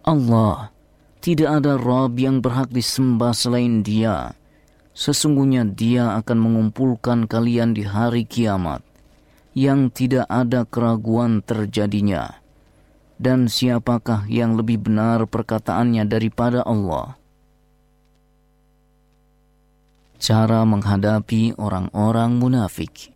Allah, tidak ada Rabb yang berhak disembah selain Dia. Sesungguhnya Dia akan mengumpulkan kalian di hari kiamat, yang tidak ada keraguan terjadinya. Dan siapakah yang lebih benar perkataannya daripada Allah? Cara menghadapi orang-orang munafik.